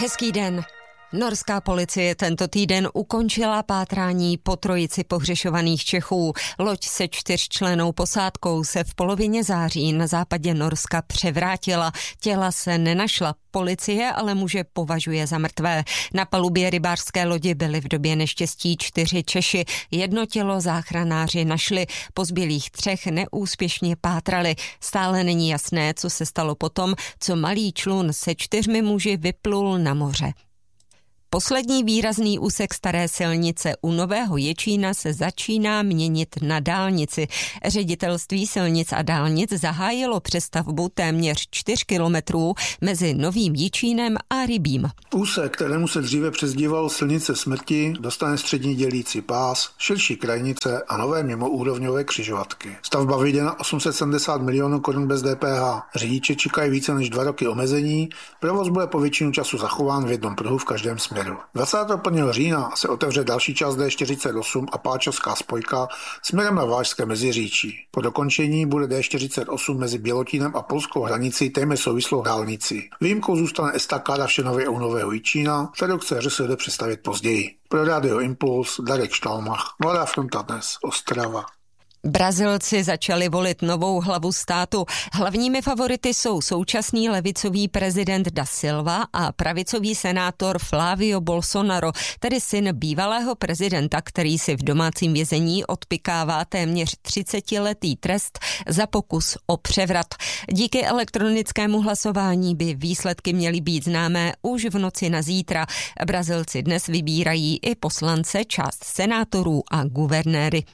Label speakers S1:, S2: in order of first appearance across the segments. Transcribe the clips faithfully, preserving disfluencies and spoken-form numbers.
S1: Hezký den. Norská policie tento týden ukončila pátrání po trojici pohřešovaných Čechů. Loď se čtyřčlennou posádkou se v polovině září na západě Norska převrátila. Těla se nenašla. Policie ale muže považuje za mrtvé. Na palubě rybářské lodi byly v době neštěstí čtyři Češi. Jedno tělo záchranáři našli, po zbylých třech neúspěšně pátrali. Stále není jasné, co se stalo potom, co malý člun se čtyřmi muži vyplul na moře. Poslední výrazný úsek staré silnice u Nového Jičína se začíná měnit na dálnici. Ředitelství silnic a dálnic zahájilo přestavbu téměř čtyř kilometrů mezi Novým Jičínem a Rybím.
S2: Úsek, kterému se dříve přezdíval silnice smrti, dostane střední dělící pás, širší krajnice a nové mimoúrovňové křižovatky. Stavba vyjde na osm set sedmdesát milionů korun bez D P H. Řidiče čekají více než dva roky omezení, provoz bude po většinu času zachován v jednom pruhu v každém směru. dvacátého prvního října se otevře další část D čtyřicet osm a páčovská spojka směrem na Vážské Meziříčí. Po dokončení bude D čtyřicet osm mezi Bělotínem a polskou hranicí téměř souvislou dálnici. Výjimkou zůstane estakáda v Šenově u Nového Jičína, kterou chce R S D představit později. Pro Radio Impuls Darek Štalmach, Mladá fronta dnes, Ostrava.
S1: Brazilci začali volit novou hlavu státu. Hlavními favority jsou současný levicový prezident Da Silva a pravicový senátor Flávio Bolsonaro, tedy syn bývalého prezidenta, který si v domácím vězení odpykává téměř třicetiletý trest za pokus o převrat. Díky elektronickému hlasování by výsledky měly být známé už v noci na zítra. Brazilci dnes vybírají i poslance, část senátorů a guvernéry.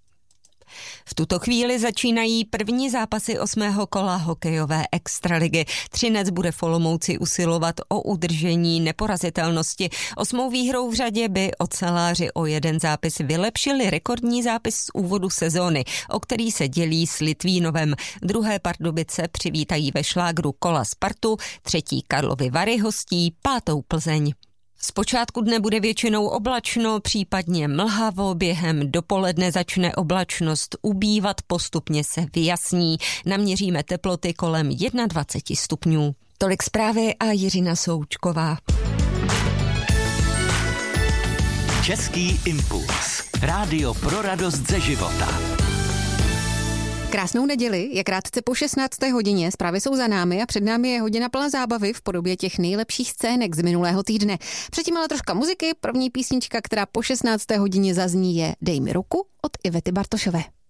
S1: V tuto chvíli začínají první zápasy osmého kola hokejové extraligy. Třinec bude v Olomouci usilovat o udržení neporazitelnosti. Osmou výhrou v řadě by oceláři o jeden zápis vylepšili rekordní zápis z úvodu sezóny, o který se dělí s Litvínovem. Druhé Pardubice přivítají ve šlágru kola Spartu, třetí Karlovy Vary hostí pátou Plzeň. Zpočátku dne bude většinou oblačno, případně mlhavo, během dopoledne začne oblačnost ubývat, postupně se vyjasní. Naměříme teploty kolem dvacet jedna stupňů. Tolik zprávy a Jiřina Součková.
S3: Český impuls. Rádio pro radost ze života.
S4: Krásnou neděli, je krátce po šestnácté hodině, zprávy jsou za námi a před námi je hodina plná zábavy v podobě těch nejlepších scének z minulého týdne. Předtím ale troška muziky, první písnička, která po šestnácté hodině zazní, je Dej mi ruku od Ivety Bartošové.